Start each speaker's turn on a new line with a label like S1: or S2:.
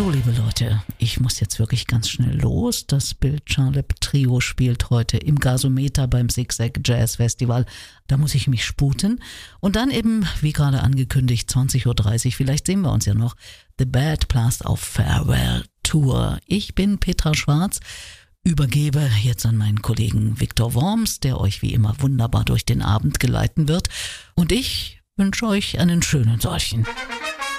S1: So, liebe Leute, ich muss jetzt wirklich ganz schnell los. Das Bill Charlap Trio spielt heute im Gasometer beim Zigzag Jazz Festival. Da muss ich mich sputen. Und dann eben, wie gerade angekündigt, 20.30 Uhr, vielleicht sehen wir uns ja noch, The Bad Blast auf Farewell Tour. Ich bin Petra Schwarz, übergebe jetzt an meinen Kollegen Viktor Worms, der euch wie immer wunderbar durch den Abend geleiten wird. Und ich wünsche euch einen schönen solchen.